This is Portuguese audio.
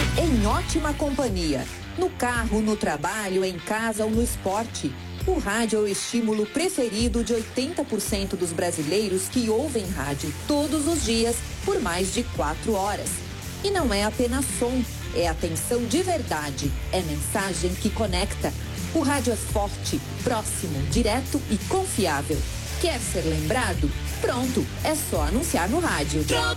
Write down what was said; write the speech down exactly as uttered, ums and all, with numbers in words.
Em ótima companhia. No carro, no trabalho, em casa ou no esporte. O rádio é o estímulo preferido de oitenta por cento dos brasileiros que ouvem rádio todos os dias por mais de quatro horas. E não é apenas som, é atenção de verdade, é mensagem que conecta. O rádio é forte, próximo, direto e confiável. Quer ser lembrado? Pronto, é só anunciar no rádio.